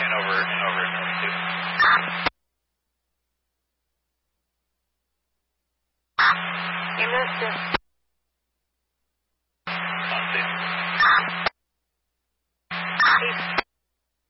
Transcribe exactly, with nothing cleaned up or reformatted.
in over, in over twenty-two. You missed it. One, two. He's